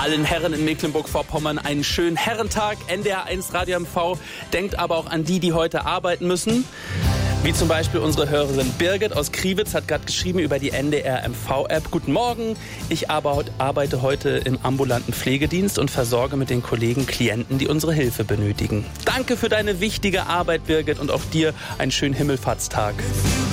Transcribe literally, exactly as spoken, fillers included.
allen Herren in Mecklenburg-Vorpommern einen schönen Herrentag. N D R eins Radio M V denkt aber auch an die, die heute arbeiten müssen. Wie zum Beispiel unsere Hörerin Birgit aus Kriwitz hat gerade geschrieben über die N D R M V-App. Guten Morgen, ich arbeite heute im ambulanten Pflegedienst und versorge mit den Kollegen Klienten, die unsere Hilfe benötigen. Danke für deine wichtige Arbeit, Birgit, und auch dir einen schönen Himmelfahrtstag.